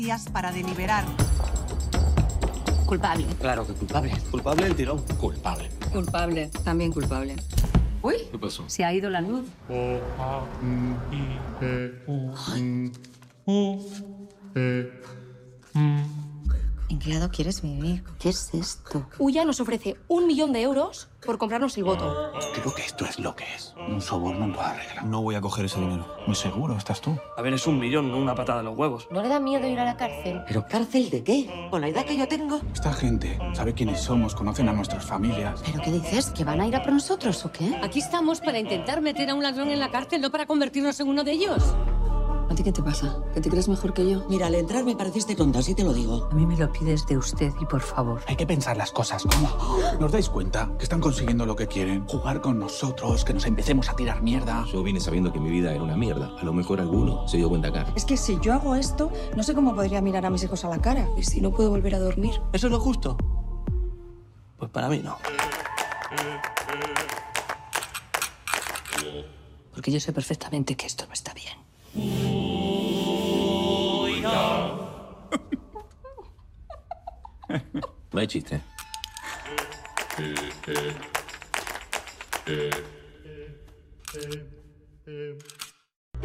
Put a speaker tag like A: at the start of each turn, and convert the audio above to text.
A: días para deliberar.
B: Culpable.
C: Claro que culpable. Culpable del tirón.
D: Culpable.
B: Culpable. También culpable. Uy,
D: ¿Qué pasó?
B: se ha ido la luz.
E: ¿En qué lado quieres vivir? ¿Qué es esto?
F: Uya nos ofrece 1 millón de euros por comprarnos el voto.
D: Creo que esto es lo que es. Un soborno en toda regla.
G: No voy a coger ese dinero. Muy seguro, estás tú.
C: A ver, es 1 millón, no una patada en los huevos.
F: ¿No le da miedo ir a la cárcel?
E: ¿Pero cárcel de qué? Con la edad que yo tengo.
G: Esta gente sabe quiénes somos, conocen a nuestras familias.
E: ¿Pero qué dices? ¿Que van a ir a por nosotros o qué?
B: Aquí estamos para intentar meter a un ladrón en la cárcel, no para convertirnos en uno de ellos. ¿A ti qué te pasa? ¿Que te crees mejor que yo?
E: Mira, al entrar me pareciste tonta, así te lo digo.
B: A mí me lo pides de usted y por favor.
G: Hay que pensar las cosas como... ¿Nos dais cuenta que están consiguiendo lo que quieren? Jugar con nosotros, que nos empecemos a tirar mierda.
H: Yo vine sabiendo que mi vida era una mierda. A lo mejor alguno se dio cuenta acá.
I: Es que si yo hago esto, no sé cómo podría mirar a mis hijos a la cara.
F: ¿Y si no puedo volver a dormir?
C: ¿Eso es lo justo? Pues para mí no.
B: Porque yo sé perfectamente que esto no está bien.
H: No hay chiste.